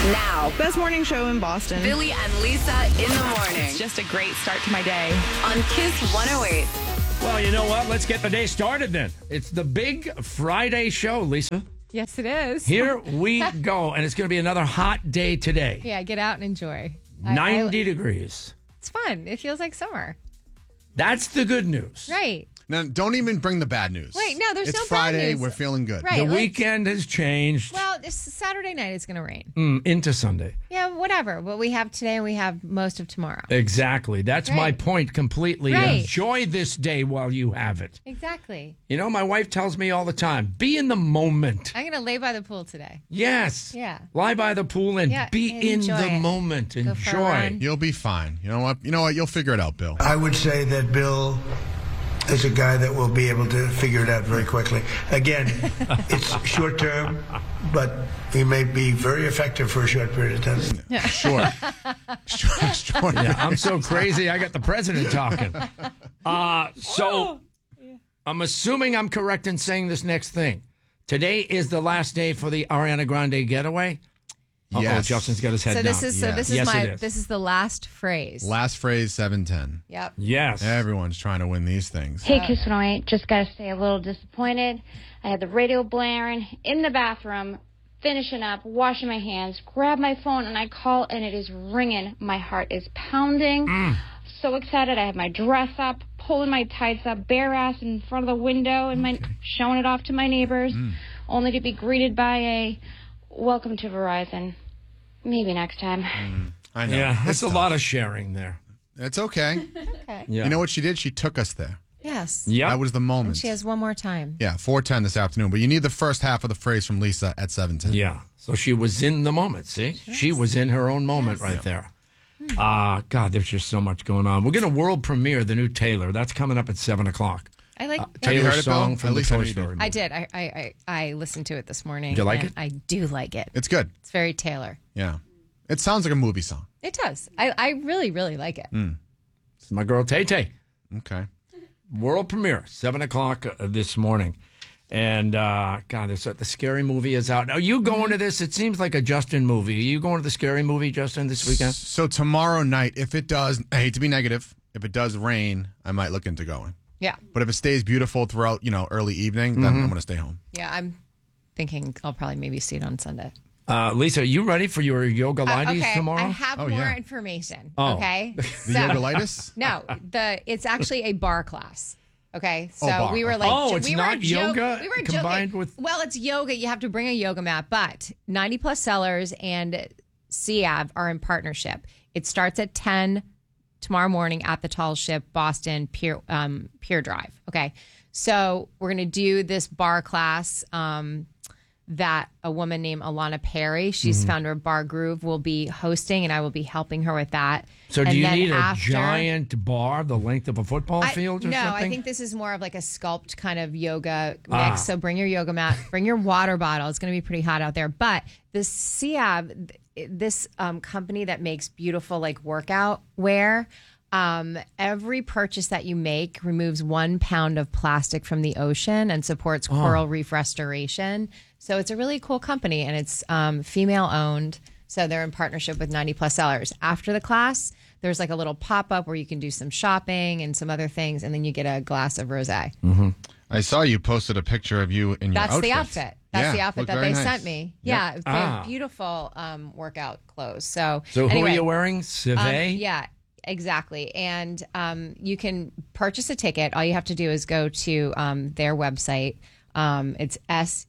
Now, Best morning show in Boston. Billy and Lisa in the morning It's just a great start to my day. on Kiss 108. Well, you know what? Let's get the day started then. It's the big Friday show, Lisa. Yes, it is. Here we go. And it's going to be another hot day today. Yeah, get out and enjoy. 90 degrees. It's fun. It feels like summer. That's the good news. Right. Now, don't even bring the bad news. Wait, no, there's it's no bad Friday. news. We're feeling good. Right. The let's- weekend has changed Well, this Saturday night it's going to rain. into Sunday. Yeah, whatever. What we have today and we have most of tomorrow. Exactly. That's my Right. point completely. Right. Enjoy this day while you have it. Exactly. You know, my wife tells me all the time, be in the moment. I'm going to lay by the pool today. Yes. Yeah. Lie by the pool and Yeah, be in enjoy the it. moment. Go for a Enjoy. run. You'll be fine. You know what? You'll figure it out, Bill. I would say that Bill is a guy that will be able to figure it out very quickly. Again, it's short term, but he may be very effective for a short period of time. Sure. sure. Yeah, I'm so crazy. I got the president talking. So I'm assuming I'm correct in saying this next thing. Today is the last day for the Ariana Grande getaway. Yes. Justin's got his head So down. this is Yes, my it is. this is the last phrase. Last phrase, 710. Yep. Yes. Everyone's trying to win these things. Hey, Kiss 108. Just got to say, a little disappointed. I had the radio blaring in the bathroom, finishing up, washing my hands, grab my phone, and I call, and it is ringing. My heart is pounding. So excited. I have my dress up, pulling my tights up, bare ass in front of the window, and showing it off to my neighbors, only to be greeted by a welcome to Verizon. Maybe next time. I know. Yeah, that's It's a tough. lot of sharing there. It's okay. Okay. Yeah. You know what she did? She took us there. Yes. Yep. That was the moment. She has one more time. Yeah, 410 this afternoon. But you need the first half of the phrase from Lisa at 710. Yeah. So she was in the moment, see? She was in her own moment right there. God, there's just so much going on. We're going to world premiere the new Taylor. That's coming up at 7 o'clock. I like Have you Taylor's heard it, Bill? song At from the least I know Toy you did. Story movie. I did. I listened to it this morning. Do you like and it? I do like it. It's good. It's very Taylor. Yeah. It sounds like a movie song. It does. I really, really like it. This is my girl Tay Tay. Okay. World premiere, 7 o'clock this morning. And, God, the Scary Movie is out. Are you going to this? It seems like a Justin movie. Are you going to the Scary Movie, Justin, this weekend? So tomorrow night, if it does, I hate to be negative, if it does rain, I might look into going. Yeah. But if it stays beautiful throughout, early evening, then I'm going to stay home. Yeah, I'm thinking I'll probably maybe see it on Sunday. Lisa, are you ready for your yoga lighties Okay, tomorrow? I have Oh, more yeah. information. Oh. Okay. The yogalitis? No, it's actually a bar class. Okay, so bar. we were like, Oh, it's we not were yoga we were combined joking. with- Well, it's yoga. You have to bring a yoga mat, but 90 Plus Sellers and CAV are in partnership. It starts at 10 tomorrow morning at the Tall Ship, Boston Pier Drive. Okay, so we're gonna do this bar class. That a woman named Alana Perry, she's founder of Bar Groove, will be hosting, and I will be helping her with that. So do And you then need a after- giant bar the length of a football field or no, something? I think this is more of like a sculpt kind of yoga mix. Ah. So bring your yoga mat, bring your water bottle. It's going to be pretty hot out there. But the CIAB, this company that makes beautiful like workout wear, every purchase that you make removes 1 pound of plastic from the ocean and supports coral reef restoration. So it's a really cool company, and it's female owned. So they're in partnership with 90 Plus Sellers. After the class, there's like a little pop up where you can do some shopping and some other things, and then you get a glass of rosé. I saw you posted a picture of you in your That's outfit. the outfit. That's Yeah, the outfit looked that very they nice. sent me. Yeah, Yep. very beautiful workout clothes. So So who anyway, are you wearing? Cive? yeah, exactly. And you can purchase a ticket. All you have to do is go to their website. It's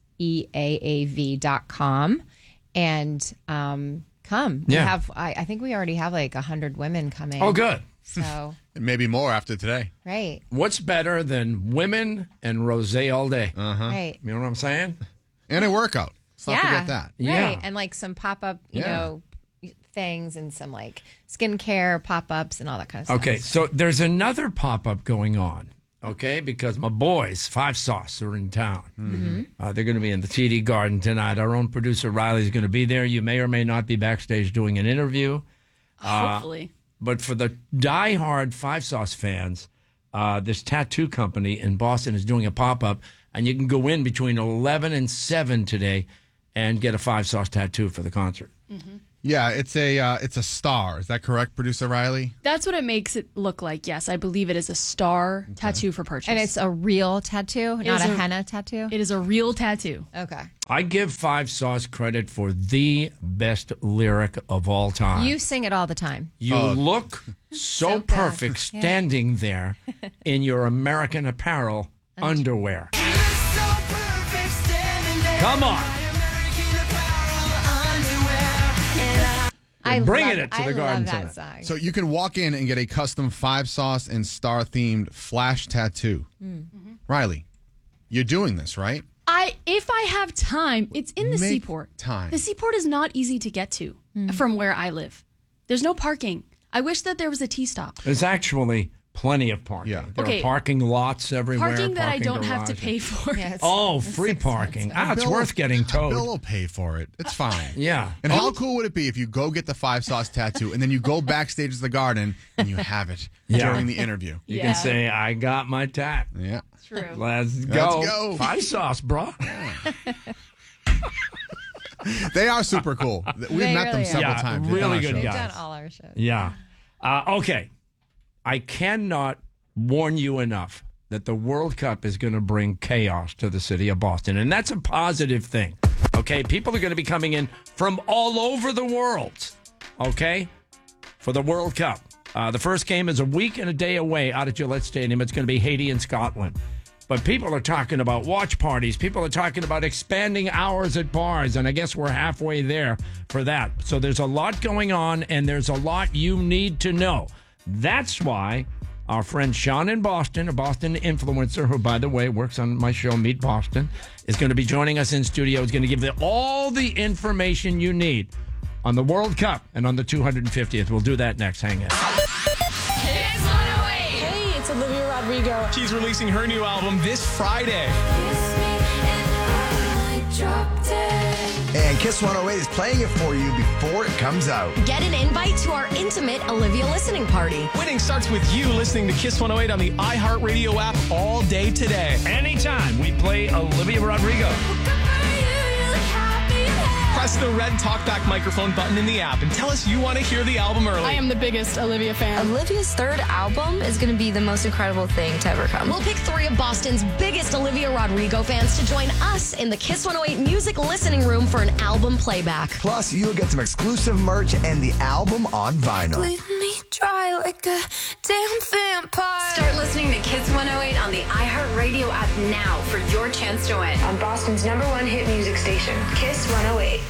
seaav.com and come. We Yeah. have. I think we already have like 100 women coming. Oh, good. So Maybe more after today. right, What's better than women and rosé all day? right. You know what I'm saying? And a workout. Let's not forget that. Right. Yeah. And like some pop up, you Yeah. know, things and some like skincare pop ups and all that kind of stuff. Okay, so there's another pop up going on. Okay, because my boys, Five Sauce, are in town. They're going to be in the TD Garden tonight. Our own producer Riley is going to be there. You may or may not be backstage doing an interview. Hopefully. But for the diehard Five Sauce fans, this tattoo company in Boston is doing a pop-up, and you can go in between 11 and 7 today and get a Five Sauce tattoo for the concert. Yeah, it's a star. Is that correct, producer Riley? That's what it makes it look like. Yes, I believe it is a star tattoo for purchase. And it's a real tattoo, not a henna tattoo? It is a real tattoo. Okay. I give Five Sauce credit for the best lyric of all time. You sing it all the time. You look so good. perfect standing there in your American Apparel underwear. Come on. Bringing it to the garden I love that tonight. song. So you can walk in and get a custom Five Sauce and star themed flash tattoo. Riley, you're doing this, right? If I have time, it's in the Make seaport. time. The seaport is not easy to get to from where I live. There's no parking. I wish that there was a T-stop. There's actually plenty of parking. Yeah. There Okay. are parking lots everywhere. Parking that I don't have to garages. pay for. Yes. Oh, free parking. It's worth getting towed. Bill will pay for it. It's fine. Yeah. And how cool would it be if you go get the Five Sauce tattoo and then you go backstage to the garden and you have it during the interview? You can say, I got my tat. Yeah. True. Let's go. go. Five Sauce, bro. They are super cool. We've They met them really several are. Yeah, times. They've really done our good shows. They've guys. done all our shows. Yeah. Okay. I cannot warn you enough that the World Cup is going to bring chaos to the city of Boston. And that's a positive thing. Okay. People are going to be coming in from all over the world. Okay. For the World Cup. The first game is a week and a day away out at Gillette Stadium. It's going to be Haiti and Scotland. But people are talking about watch parties. People are talking about expanding hours at bars. And I guess we're halfway there for that. So there's a lot going on, and there's a lot you need to know. That's why our friend Sean in Boston, a Boston influencer who, by the way, works on my show, Meet Boston, is going to be joining us in studio. He's going to give you all the information you need on the World Cup and on the 250th. We'll do that next. Hang in. Hey, it's Olivia Rodrigo. She's releasing her new album this Friday. And Kiss 108 is playing it for you before it comes out. Get an invite to our intimate Olivia listening party. Winning starts with you listening to Kiss 108 on the iHeartRadio app all day today. Anytime we play Olivia Rodrigo. Press the red talkback microphone button in the app and tell us you want to hear the album early. I am the biggest Olivia fan. Olivia's third album is going to be the most incredible thing to ever come. We'll pick 3 of Boston's biggest Olivia Rodrigo fans to join us in the Kiss 108 music listening room for an album playback. Plus, you'll get some exclusive merch and the album on vinyl. Leave me dry like a damn vampire. Start listening to Kiss 108 on the iHeartRadio app now for your chance to win. On Boston's #1 hit music station, Kiss 108.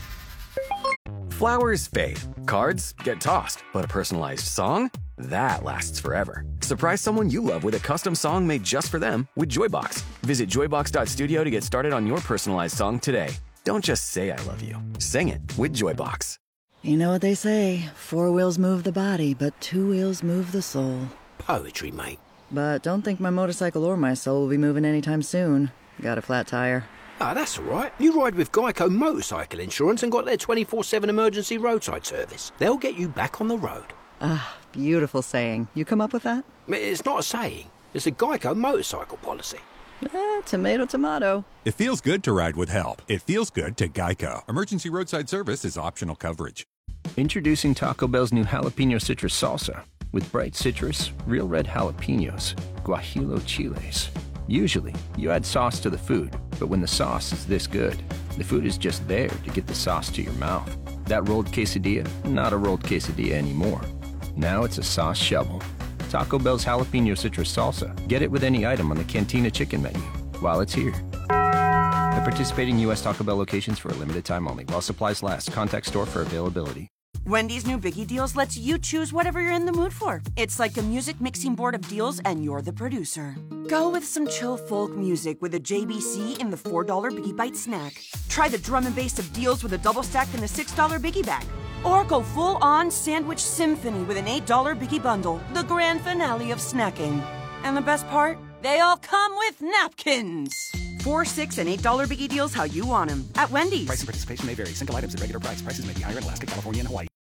Flowers fade, cards get tossed, but a personalized song? That lasts forever. Surprise someone you love with a custom song made just for them with Joybox. Visit joybox.studio to get started on your personalized song today. Don't just say I love you. Sing it with Joybox. You know what they say, 4 wheels move the body, but 2 wheels move the soul. Poetry, mate. But don't think my motorcycle or my soul will be moving anytime soon. Got a flat tire. Ah, that's all right. You ride with Geico Motorcycle Insurance and got their 24/7 emergency roadside service. They'll get you back on the road. Ah, beautiful saying. You come up with that? It's not a saying. It's a Geico motorcycle policy. Tomato, tomato. It feels good to ride with help. It feels good to Geico. Emergency roadside service is optional coverage. Introducing Taco Bell's new jalapeno citrus salsa. With bright citrus, real red jalapenos, guajillo chiles. Usually, you add sauce to the food, but when the sauce is this good, the food is just there to get the sauce to your mouth. That rolled quesadilla, not a rolled quesadilla anymore. Now it's a sauce shovel. Taco Bell's jalapeno citrus salsa. Get it with any item on the Cantina chicken menu while it's here. At participating U.S. Taco Bell locations for a limited time only. While supplies last. Contact store for availability. Wendy's new Biggie Deals lets you choose whatever you're in the mood for. It's like a music mixing board of deals, and you're the producer. Go with some chill folk music with a JBC in the $4 Biggie Bite snack. Try the drum and bass of deals with a double stack in the $6 Biggie Bag. Or go full-on sandwich symphony with an $8 Biggie Bundle, the grand finale of snacking. And the best part? They all come with napkins. $4, $6, and $8 Biggie Deals how you want them at Wendy's. Price and participation may vary. Single items at regular price. Prices may be higher in Alaska, California, and Hawaii.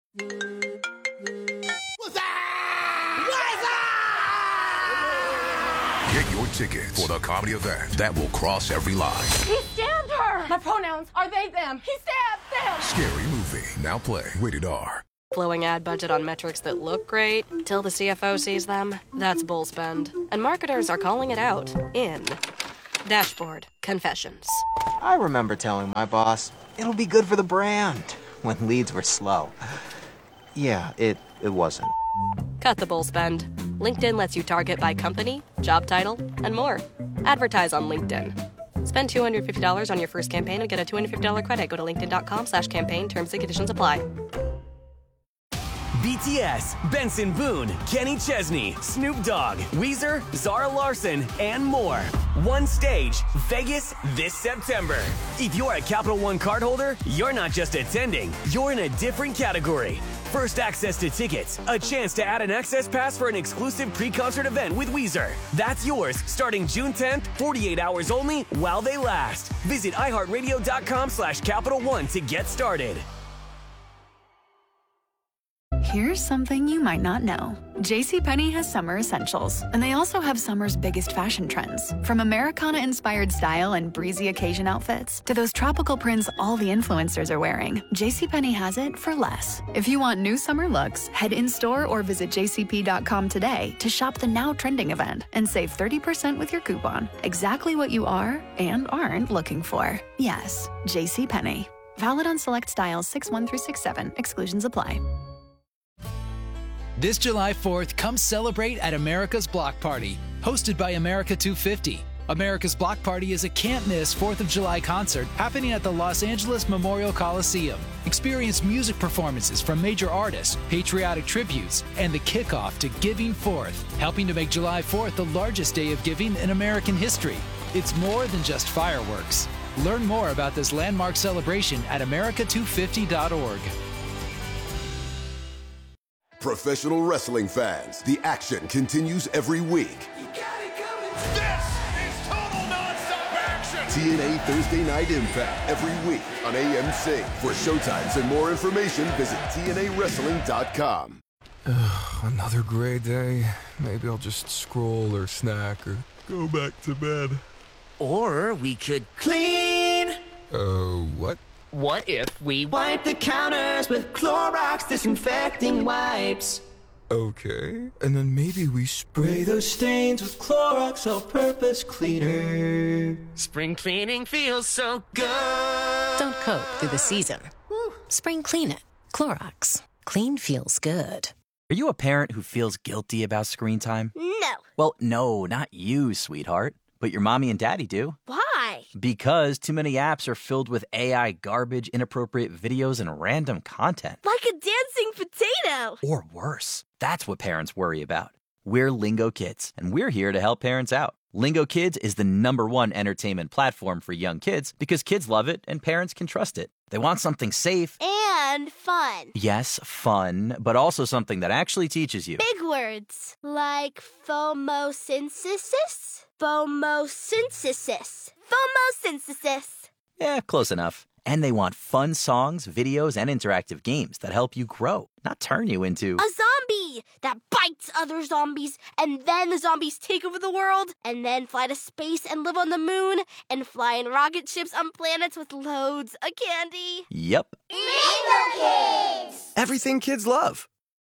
Get your tickets for the comedy event that will cross every line. He stabbed her! My pronouns are they, them. He stabbed them! Scary Movie. Now play. Rated R. Blowing ad budget on metrics that look great till the CFO sees them. That's bull spend. And marketers are calling it out in Dashboard Confessions. I remember telling my boss, it'll be good for the brand, when leads were slow. Yeah, it wasn't. Cut the bull spend. LinkedIn lets you target by company, job title, and more. Advertise on LinkedIn. Spend $250 on your first campaign and get a $250 credit. Go to linkedin.com/campaign. Terms and conditions apply. BTS, Benson Boone, Kenny Chesney, Snoop Dogg, Weezer, Zara Larsson, and more. One stage, Vegas, this September. If you're a Capital One cardholder, you're not just attending, you're in a different category. First access to tickets, a chance to add an access pass for an exclusive pre-concert event with Weezer. That's yours starting June 10th, 48 hours only while they last. Visit iHeartRadio.com/Capital One to get started. Here's something you might not know. JCPenney has summer essentials, and they also have summer's biggest fashion trends. From Americana-inspired style and breezy occasion outfits to those tropical prints all the influencers are wearing, JCPenney has it for less. If you want new summer looks, head in-store or visit jcp.com today to shop the now trending event and save 30% with your coupon. Exactly what you are and aren't looking for. Yes, JCPenney. Valid on select styles 6-1 through 6-7. Exclusions apply. This July 4th, come celebrate at America's Block Party, hosted by America 250. America's Block Party is a can't-miss 4th of July concert happening at the Los Angeles Memorial Coliseum. Experience music performances from major artists, patriotic tributes, and the kickoff to Giving Forth, helping to make July 4th the largest day of giving in American history. It's more than just fireworks. Learn more about this landmark celebration at america250.org. Professional wrestling fans, the action continues every week. This is total nonstop action! TNA Thursday Night Impact every week on AMC. For showtimes and more information, visit TNAWrestling.com. Another great day. Maybe I'll just scroll or snack or go back to bed. Or we could clean. What? What if we wipe the counters with Clorox disinfecting wipes? Okay. And then maybe we Spray those stains with Clorox all-purpose cleaner. Spring cleaning feels so good. Don't coat through the season. Spring clean it. Clorox. Clean feels good. Are you a parent who feels guilty about screen time? No. Well, no, not you, sweetheart. But your mommy and daddy do. Why? Because too many apps are filled with AI garbage, inappropriate videos, and random content. Like a dancing potato. Or worse. That's what parents worry about. We're Lingo Kids, and we're here to help parents out. Lingo Kids is the #1 entertainment platform for young kids because kids love it and parents can trust it. They want something safe. And fun. Yes, fun, but also something that actually teaches you. Big words. Like phomosynthesis? Phomosynthesis. Phomosynthesis. Yeah, close enough. And they want fun songs, videos, and interactive games that help you grow, not turn you into a zombie that bites other zombies, and then the zombies take over the world, and then fly to space and live on the moon, and fly in rocket ships on planets with loads of candy. Yep. Lingo Kids! Everything kids love.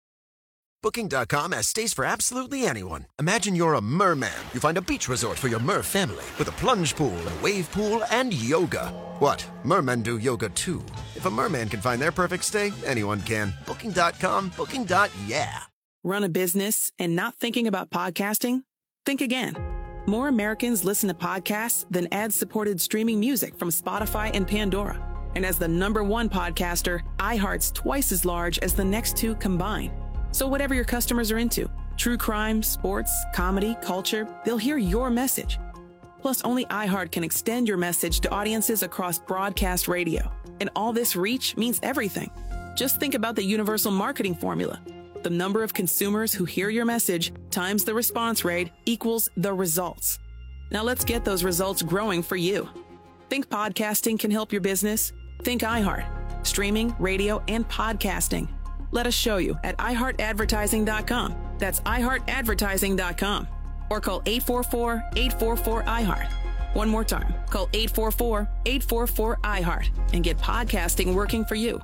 Booking.com has stays for absolutely anyone. Imagine you're a merman. You find a beach resort for your mer family with a plunge pool, a wave pool, and yoga. What? Mermen do yoga too. If a merman can find their perfect stay, anyone can. Booking.com, booking.yeah. Run a business and not thinking about podcasting? Think again. More Americans listen to podcasts than ad-supported streaming music from Spotify and Pandora. And as the #1 podcaster, iHeart's twice as large as the next two combined. So whatever your customers are into, true crime, sports, comedy, culture, they'll hear your message. Plus, only iHeart can extend your message to audiences across broadcast radio. And all this reach means everything. Just think about the universal marketing formula. The number of consumers who hear your message times the response rate equals the results. Now let's get those results growing for you. Think podcasting can help your business? Think iHeart. Streaming, radio, and podcasting. Let us show you at iHeartAdvertising.com. That's iHeartAdvertising.com. Or call 844-844-iHeart. One more time, call 844-844-iHeart and get podcasting working for you.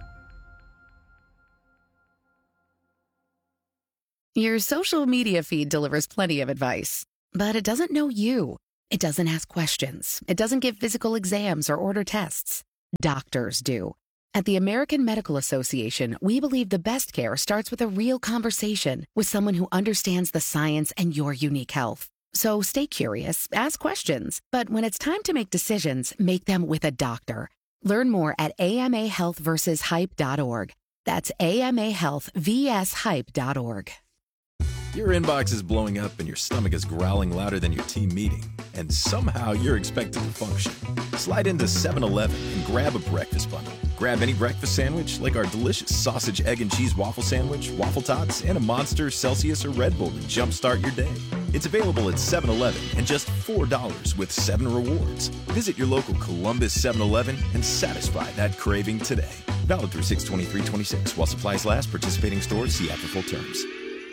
Your social media feed delivers plenty of advice, but it doesn't know you. It doesn't ask questions. It doesn't give physical exams or order tests. Doctors do. At the American Medical Association, we believe the best care starts with a real conversation with someone who understands the science and your unique health. So stay curious, ask questions, but when it's time to make decisions, make them with a doctor. Learn more at amahealthversushype.org. That's amahealthvshype.org. Your inbox is blowing up and your stomach is growling louder than your team meeting, and somehow you're expected to function. Slide into 7-Eleven and grab a breakfast bundle. Grab any breakfast sandwich like our delicious sausage, egg, and cheese waffle sandwich, waffle tots, and a Monster, Celsius, or Red Bull to jumpstart your day. It's available at 7-Eleven and just $4 with 7 rewards. Visit your local Columbus 7-Eleven and satisfy that craving today. Valid through 6/23/26 while supplies last. Participating stores see app for full terms.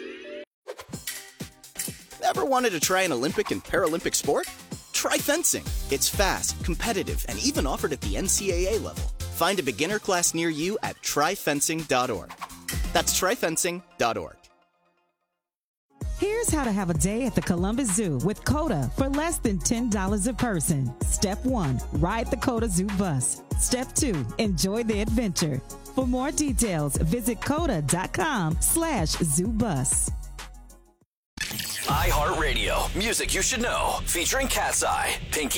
Ever wanted to try an Olympic and Paralympic sport? Try fencing. It's fast, competitive, and even offered at the NCAA level. Find a beginner class near you at tryfencing.org. That's tryfencing.org. Here's how to have a day at the Columbus Zoo with COTA for less than $10 a person. Step 1, ride the COTA Zoo bus. Step 2, enjoy the adventure. For more details, visit COTA.com/zoobus. iHeartRadio, music you should know, featuring Cat's Eye, Pinky